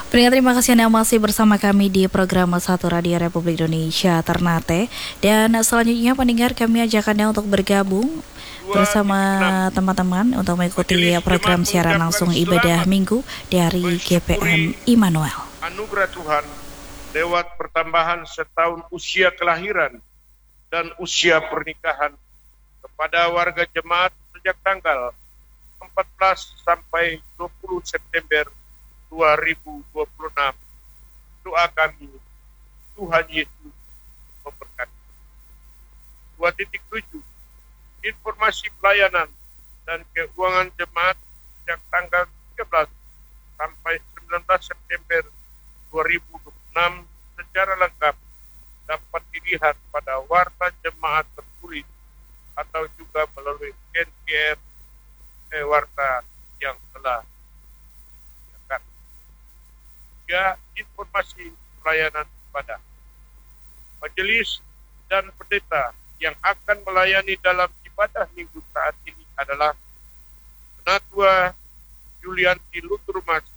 Terima kasih Anda masih bersama kami di program Satu Radio Republik Indonesia Ternate. Dan selanjutnya pendengar, kami ajak Anda untuk bergabung bersama teman-teman untuk mengikuti program siaran langsung ibadah minggu dari GPM Immanuel. Anugerah Tuhan lewat pertambahan setahun usia kelahiran dan usia pernikahan kepada warga jemaat sejak tanggal 14 sampai 20 September 2026. Doa kami, Tuhan Yesus memberkati. 2.7 Informasi pelayanan dan keuangan jemaat sejak tanggal 13 sampai 19 September 2026 secara lengkap dapat dilihat pada warta jemaat tertulis atau juga melalui scan QR warta yang telah disediakan. Ya, informasi pelayanan ibadah. Majelis dan pendeta yang akan melayani dalam ibadah minggu saat ini adalah Penatua Yulianti Luturmas